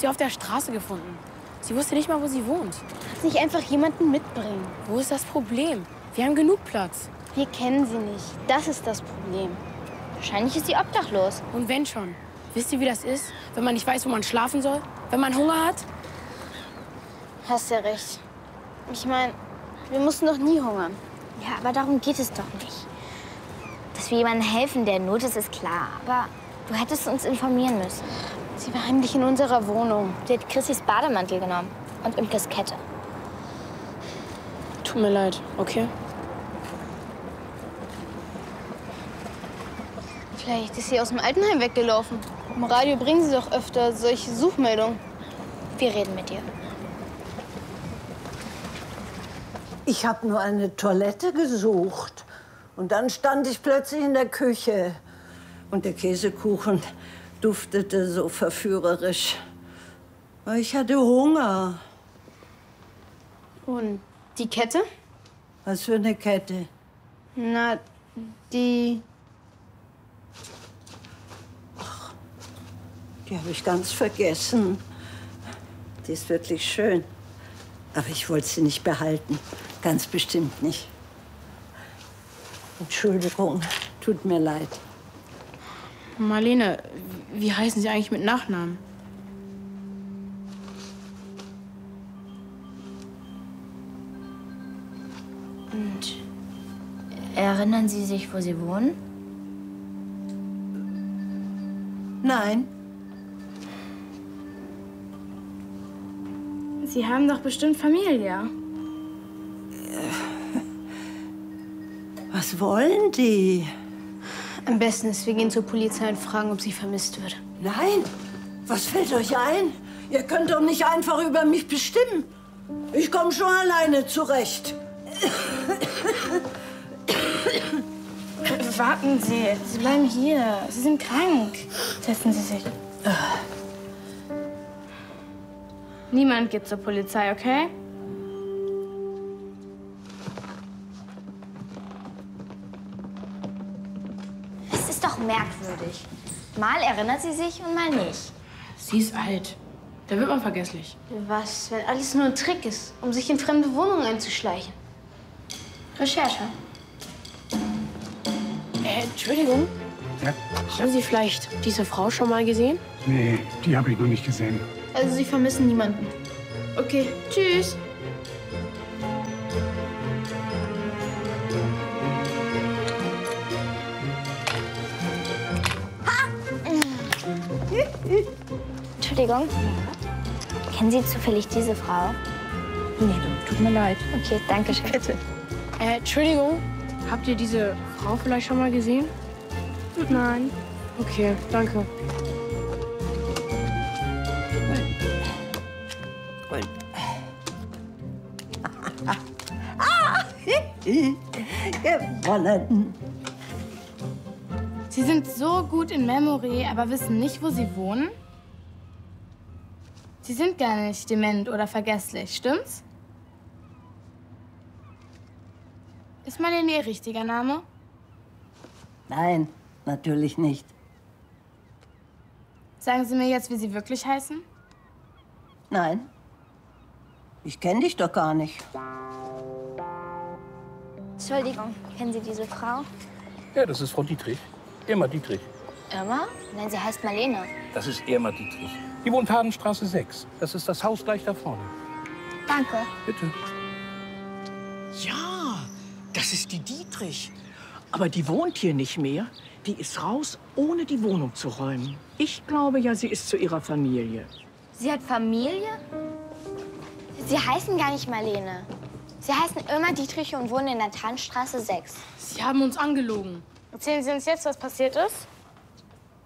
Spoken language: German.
sie auf der Straße gefunden. Sie wusste nicht mal, wo sie wohnt. Kannst nicht einfach jemanden mitbringen? Wo ist das Problem? Wir haben genug Platz. Wir kennen sie nicht. Das ist das Problem. Wahrscheinlich ist sie obdachlos. Und wenn schon. Wisst ihr, wie das ist, wenn man nicht weiß, wo man schlafen soll? Wenn man Hunger hat? Hast ja recht. Ich meine, wir mussten doch nie hungern. Ja, aber darum geht es doch nicht. Dass wir jemandem helfen, der in Not ist, ist klar. Aber du hättest uns informieren müssen. Sie war heimlich in unserer Wohnung. Sie hat Chrissys Bademantel genommen und Imkes Kette. Tut mir leid, okay? Vielleicht ist sie aus dem Altenheim weggelaufen. Im Radio bringen sie doch öfter solche Suchmeldungen. Wir reden mit ihr. Ich habe nur eine Toilette gesucht. Und dann stand ich plötzlich in der Küche. Und der Käsekuchen duftete so verführerisch. Ich hatte Hunger. Und die Kette? Was für eine Kette? Na, die... Die habe ich ganz vergessen. Die ist wirklich schön. Aber ich wollte sie nicht behalten. Ganz bestimmt nicht. Entschuldigung, tut mir leid. Marlene, wie heißen Sie eigentlich mit Nachnamen? Und erinnern Sie sich, wo Sie wohnen? Nein. Sie haben doch bestimmt Familie. Was wollen die? Am besten ist, wir gehen zur Polizei und fragen, ob sie vermisst wird. Nein? Was fällt euch ein? Ihr könnt doch nicht einfach über mich bestimmen. Ich komme schon alleine zurecht. Warten Sie, Sie bleiben hier. Sie sind krank. Setzen Sie sich. Niemand geht zur Polizei, okay? Es ist doch merkwürdig. Mal erinnert sie sich und mal nicht. Sie ist alt. Da wird man vergesslich. Was, wenn alles nur ein Trick ist, um sich in fremde Wohnungen einzuschleichen? Recherche. Entschuldigung. Ja? Haben Sie vielleicht diese Frau schon mal gesehen? Nee, die habe ich noch nicht gesehen. Also Sie vermissen niemanden. Okay, tschüss. Entschuldigung. Kennen Sie zufällig diese Frau? Nee, tut mir leid. Okay, danke schön. Bitte. Entschuldigung. Habt ihr diese Frau vielleicht schon mal gesehen? Nein. Okay, danke. Gewonnen. Sie sind so gut in Memory, aber wissen nicht, wo Sie wohnen? Sie sind gar nicht dement oder vergesslich, stimmt's? Ist Marlene Ihr richtiger Name? Nein, natürlich nicht. Sagen Sie mir jetzt, wie Sie wirklich heißen? Nein. Ich kenne dich doch gar nicht. Entschuldigung, kennen Sie diese Frau? Ja, das ist Frau Dietrich. Irma Dietrich. Irma? Nein, sie heißt Marlene. Das ist Irma Dietrich. Die wohnt Hadenstraße 6. Das ist das Haus gleich da vorne. Danke. Bitte. Ja, das ist die Dietrich. Aber die wohnt hier nicht mehr. Die ist raus, ohne die Wohnung zu räumen. Ich glaube ja, sie ist zu ihrer Familie. Sie hat Familie? Sie heißen gar nicht Marlene. Sie heißen Irma Dietrich und wohnen in der Tannstraße 6. Sie haben uns angelogen. Erzählen Sie uns jetzt, was passiert ist?